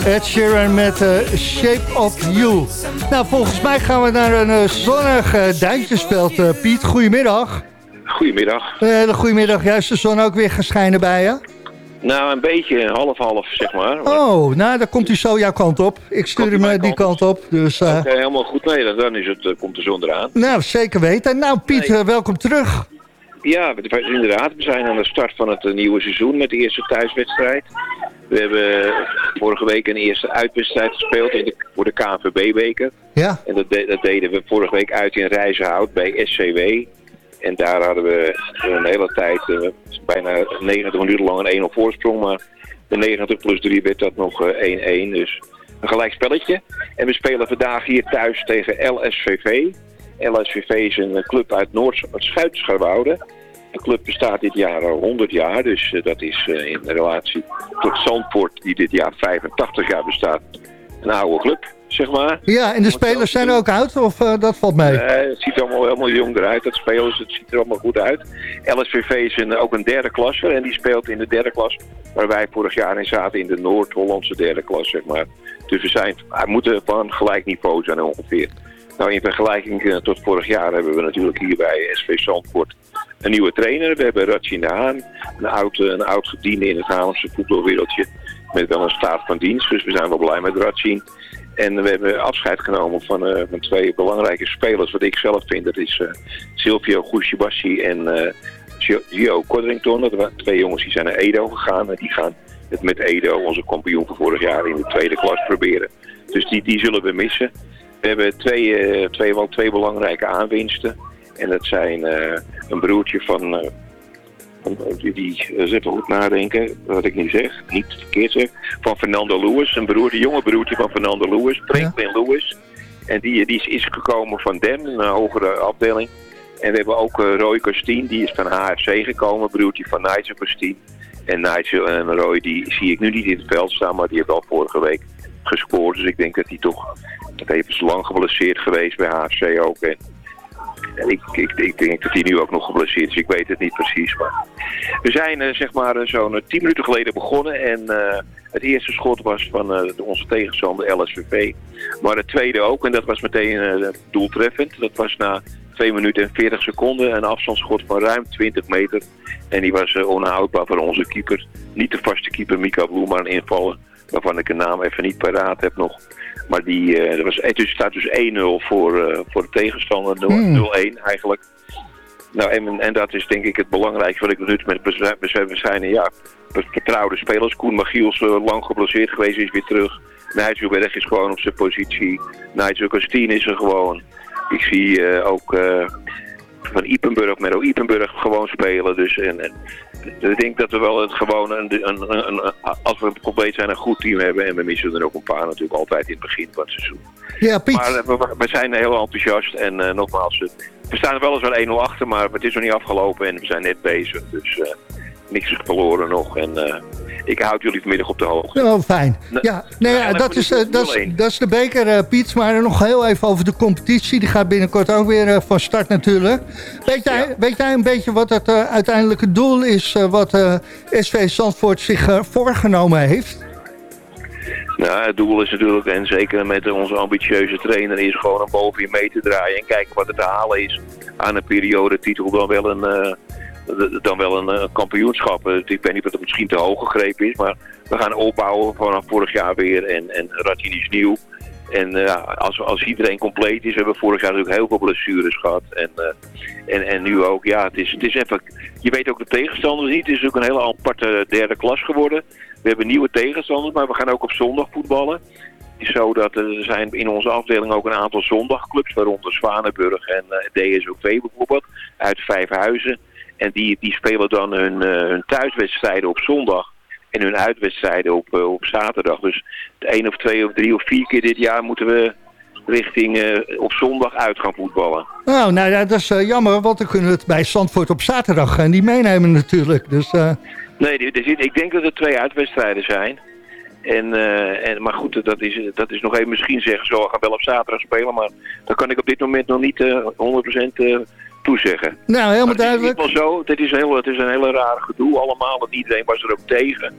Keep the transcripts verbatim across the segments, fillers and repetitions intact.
Ed Sheeran met uh, Shape of You. Nou, volgens mij gaan we naar een uh, zonnig uh, Duintjesveld. Uh, Piet, goedemiddag. Goedemiddag. Een hele goedemiddag. Juist de zon ook weer gaan schijnen bij je? Nou, een beetje half-half, zeg maar. Oh, nou, dan komt hij zo jouw kant op. Ik stuur hem die kant, kant op. Dus, uh... Oké, okay, helemaal goed. Nee, dan is het, uh, komt de zon eraan. Nou, zeker weten. Nou, Piet, nee. uh, welkom terug. Ja, inderdaad. We zijn aan de start van het uh, nieuwe seizoen met de eerste thuiswedstrijd. We hebben vorige week een eerste uitwedstrijd gespeeld in de, voor de K N V B-beker. Ja. En dat, de, dat deden we vorige week uit in Rijzenhout bij S C W. En daar hadden we een hele tijd, uh, bijna negentig minuten lang een één nul voorsprong. Maar de negentig plus drie werd dat nog uh, één één. Dus een gelijk spelletje. En we spelen vandaag hier thuis tegen L S V V. L S V V is een club uit Noord-Schuit-Scharwoude. De club bestaat dit jaar al honderd jaar. Dus uh, dat is uh, in relatie tot Zandvoort, die dit jaar vijfentachtig jaar bestaat, een oude club, zeg maar. Ja, en de spelers zijn ook oud, of uh, dat valt mee? Uh, het ziet er allemaal helemaal jong eruit, dat spelers, het ziet er allemaal goed uit. L S V V is een, ook een derde klasse en die speelt in de derde klas, waar wij vorig jaar in zaten in de Noord-Hollandse derde klas, zeg maar. Dus we zijn, we moeten van gelijk niveau zijn ongeveer. Nou, in vergelijking uh, tot vorig jaar hebben we natuurlijk hier bij S V Zandvoort een nieuwe trainer. We hebben Ratchin de Haan, een oud, een oud gediende in het Haarlemse voetbalwereldje, met wel een staat van dienst. Dus we zijn wel blij met Ratchin. En we hebben afscheid genomen van, uh, van twee belangrijke spelers, wat ik zelf vind. Dat is uh, Silvio Gouchibassi en uh, Gio Codrington. Dat waren twee jongens die zijn naar Edo gegaan. En die gaan het met Edo, onze kampioen van vorig jaar, in de tweede klas proberen. Dus die, die zullen we missen. We hebben twee, uh, twee, wel twee belangrijke aanwinsten. En dat zijn uh, een broertje van, uh, van die, die uh, zit goed nadenken, wat ik nu zeg, niet verkeerd zeg, van Fernando Lewis, een broer, een jonge broertje van Fernando Lewis, Franklin ja. Lewis. En die, die is, is gekomen van Dem, een hogere afdeling. En we hebben ook uh, Roy Costien, die is van H F C gekomen, broertje van Nigel Costien. En Nigel en Roy, die zie ik nu niet in het veld staan, maar die heeft al vorige week gescoord. Dus ik denk dat hij toch, dat hij is lang geblesseerd geweest bij H F C ook. En, En ik, ik, ik denk dat hij nu ook nog geblesseerd is. Ik weet het niet precies. Maar we zijn uh, zeg maar uh, zo'n tien minuten geleden begonnen. En uh, het eerste schot was van uh, onze tegenstander L S V V. Maar het tweede ook. En dat was meteen uh, doeltreffend. Dat was na twee minuten en veertig seconden. Een afstandsschot van ruim twintig meter. En die was uh, onhoudbaar voor onze keeper. Niet de vaste keeper Mika Bloem, maar een invaller waarvan ik de naam even niet paraat heb nog. Maar die, uh, er was, het staat dus één nul voor, uh, voor de tegenstander, nul één mm. eigenlijk. Nou, en, en dat is denk ik het belangrijkste wat ik nu met we zijn ja, vertrouwde spelers. Koen Magiels, uh, lang geblesseerd geweest, is weer terug. Nigel Berg is gewoon op zijn positie. Nigel Costien is er gewoon. Ik zie uh, ook uh, van Ipenburg, Merro Ipenburg gewoon spelen. Dus en, en, ik denk dat we wel het gewoon, een, een, een, een, als we compleet zijn, een goed team hebben. En we missen er ook een paar natuurlijk altijd in het begin van het seizoen. Ja, Piet. Maar we, we zijn heel enthousiast. En uh, nogmaals, we staan er wel eens wel één nul achter, maar het is nog niet afgelopen. En we zijn net bezig. Dus uh, niks verloren nog. En uh, ik houd jullie vanmiddag op de hoogte. Oh, fijn. Ja, nee, ja, dat, is, uh, dat, is, dat is de beker, uh, Piet. Maar nog heel even over de competitie. Die gaat binnenkort ook weer uh, van start natuurlijk. Weet jij, ja. weet jij een beetje wat het uh, uiteindelijke doel is... Uh, wat uh, S V Zandvoort zich uh, voorgenomen heeft? Nou, het doel is natuurlijk, en zeker met onze ambitieuze trainer... is gewoon om boven je mee te draaien... en kijken wat er te halen is aan een periodetitel dan wel een... Uh, dan wel een, een kampioenschap. Ik weet niet of het misschien te hoog gegrepen is, maar we gaan opbouwen vanaf vorig jaar weer en, en Ratchin is nieuw. En uh, als, als iedereen compleet is, hebben we vorig jaar natuurlijk heel veel blessures gehad. En, uh, en, en nu ook, ja, het is, het is even, je weet ook de tegenstanders niet. Het is ook een hele aparte derde klas geworden. We hebben nieuwe tegenstanders, maar we gaan ook op zondag voetballen. Zodat er zijn in onze afdeling ook een aantal zondagclubs, waaronder Zwanenburg en uh, D S O V bijvoorbeeld, uit Vijfhuizen. En die, die spelen dan hun, uh, hun thuiswedstrijden op zondag en hun uitwedstrijden op, uh, op zaterdag. Dus de één of twee of drie of vier keer dit jaar moeten we richting uh, op zondag uit gaan voetballen. Oh, nou ja, dat is uh, jammer, want dan kunnen we het bij Zandvoort op zaterdag en die meenemen natuurlijk. Dus, uh... Nee, ik denk dat er twee uitwedstrijden zijn. En, uh, en, maar goed, dat is, dat is nog even misschien zeggen, zo we gaan wel op zaterdag spelen, maar dat kan ik op dit moment nog niet uh, honderd procent uh, toezeggen. Nou, helemaal duidelijk. Het is niet wel zo, het is, heel, het is een hele rare gedoe allemaal, want iedereen was er ook tegen.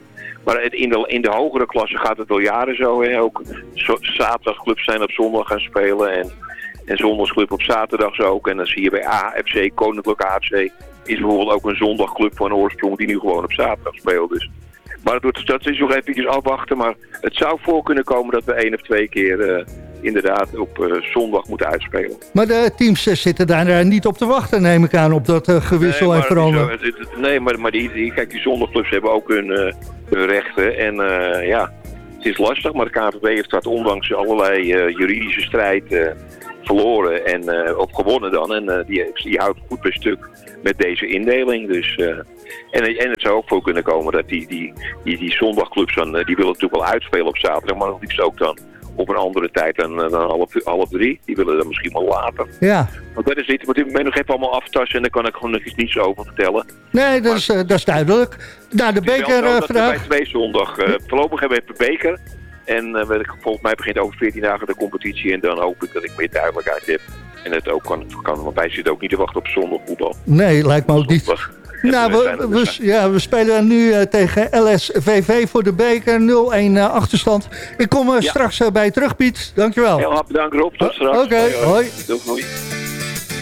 Maar het, in, de, in de hogere klasse gaat het al jaren zo. Hè? Ook zo, zaterdagclubs zijn op zondag gaan spelen. En, en zondagsclub op zaterdags ook. En dan zie je bij A F C, Koninklijke A F C, is bijvoorbeeld ook een zondagclub van oorsprong die nu gewoon op zaterdag speelt. Dus. Maar dat, dat is nog even afwachten. Maar het zou voor kunnen komen dat we één of twee keer uh, inderdaad op uh, zondag moeten uitspelen. Maar de teams uh, zitten daar uh, niet op te wachten, neem ik aan, op dat uh, gewissel nee, en verander. Het, het, nee, maar, maar die, die, kijk, die zondagclubs hebben ook hun, uh, hun rechten. En uh, ja, het is lastig, maar de K N V B heeft dat ondanks allerlei uh, juridische strijd uh, verloren en, uh, of gewonnen dan. En uh, die, die houdt goed bij stuk met deze indeling. Dus, uh, en, en het zou ook voor kunnen komen dat die, die, die, die zondagclubs, dan, die willen natuurlijk wel uitspelen op zaterdag, maar nog liefst ook dan op een andere tijd dan, dan half, half drie. Die willen dan misschien wel later. Ja. Want dat is niet, want ik ben nog even allemaal aftasten en daar kan ik gewoon nog niet zo over vertellen. Nee, dat, is, uh, dat is duidelijk. Nou, de beker uh, vandaag. Bij twee zondag. Uh, voorlopig hebben we de beker. En uh, volgens mij begint over veertien dagen de competitie. En dan hoop ik dat ik meer duidelijkheid heb. En het ook kan, kan want wij zitten ook niet te wachten op zondagvoetbal. Nee, lijkt me ook niet. Nou, we, we, ja, we spelen nu uh, tegen L S V V voor de beker. nul-een uh, achterstand. Ik kom uh, ja. straks uh, bij je terug, Piet. Dankjewel. Heel hartelijk bedankt, Rob. Tot straks. Oké, okay, hoi. Doei, hoi.